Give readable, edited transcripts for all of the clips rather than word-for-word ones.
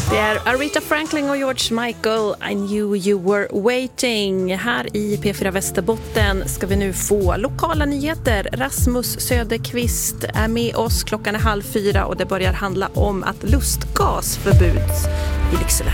Det är Aretha Franklin och George Michael, I knew you were waiting. Här i P4 Västerbotten ska vi nu få lokala nyheter. Rasmus Söderqvist är med oss, klockan är 3:30 och det börjar handla om att lustgas förbjuds i Lycksele.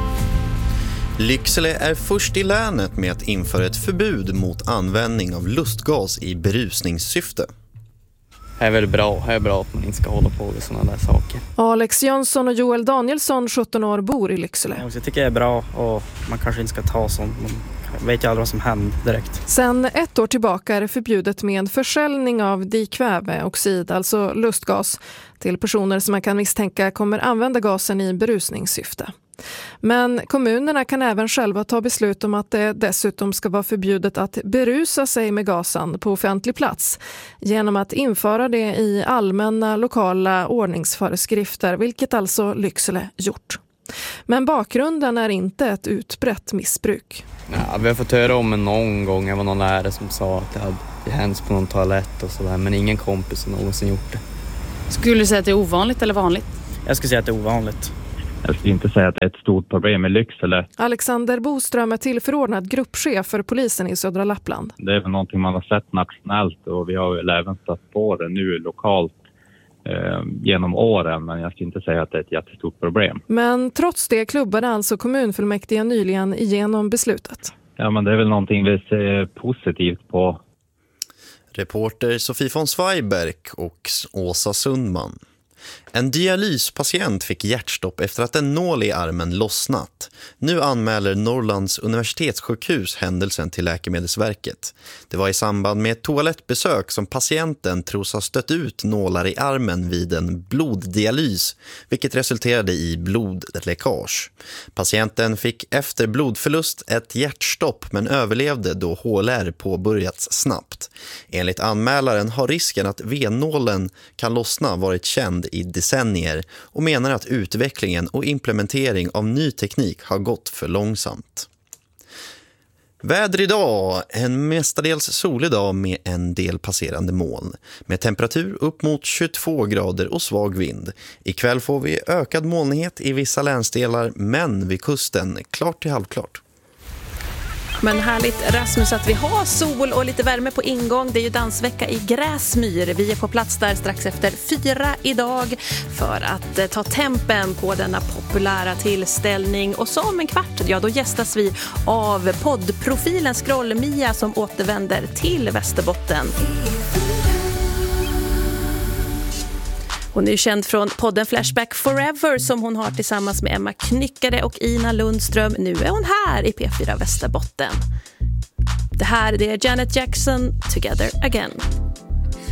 Lycksele är först i länet med att införa ett förbud mot användning av lustgas i berusningssyfte. Det är väl bra. Det är bra att man inte ska hålla på med sådana där saker. Alex Jönsson och Joel Danielsson, 17 år, bor i Lycksele. Jag tycker det är bra och man kanske inte ska ta sånt. Man vet ju aldrig vad som händer direkt. Sen 1 år tillbaka är det förbjudet med en försäljning av dikväveoxid, alltså lustgas, till personer som man kan misstänka kommer använda gasen i berusningssyfte. Men kommunerna kan även själva ta beslut om att det dessutom ska vara förbjudet att berusa sig med gasen på offentlig plats genom att införa det i allmänna lokala ordningsföreskrifter, vilket alltså Lycksele gjort. Men bakgrunden är inte ett utbrett missbruk. Ja, vi har fått höra om någon gång, det var någon lärare som sa att det hade hänt på någon toalett och sådär, men ingen kompis har någonsin gjort det. Skulle du säga att det är ovanligt eller vanligt? Jag skulle säga att det är ovanligt. Jag skulle inte säga att det är ett stort problem i Lycksele. Alexander Boström är tillförordnad gruppchef för polisen i södra Lappland. Det är väl någonting man har sett nationellt och vi har väl även stött på det nu lokalt genom åren, men jag skulle inte säga att det är ett jättestort problem. Men trots det klubbade alltså kommunfullmäktige nyligen igenom beslutet. Ja, men det är väl någonting vi ser positivt på. Reporter Sofie von Zweiberg och Åsa Sundman. En dialyspatient fick hjärtstopp efter att en nål i armen lossnat. Nu anmäler Norrlands universitetssjukhus händelsen till Läkemedelsverket. Det var i samband med ett toalettbesök som patienten tros ha stött ut nålar i armen vid en bloddialys, vilket resulterade i blodläckage. Patienten fick efter blodförlust ett hjärtstopp men överlevde då HLR påbörjats snabbt. Enligt anmälaren har risken att venålen kan lossna varit känd i decennier och menar att utvecklingen och implementering av ny teknik har gått för långsamt. Väder idag, en mestadels solig dag med en del passerande moln. Med temperatur upp mot 22 grader och svag vind. Ikväll får vi ökad molnighet i vissa länsdelar, men vid kusten klart till halvklart. Men härligt, Rasmus, att vi har sol och lite värme på ingång. Det är ju dansvecka i Gräsmyr. Vi är på plats där strax efter 4 idag för att ta tempen på denna populära tillställning. Och så om en kvart, ja, då gästas vi av poddprofilen Scroll-Mia som återvänder till Västerbotten. Hon är ju känd från podden Flashback Forever som hon har tillsammans med Emma Knyckare och Ina Lundström. Nu är hon här i P4 Västerbotten. Det här är Janet Jackson, Together Again.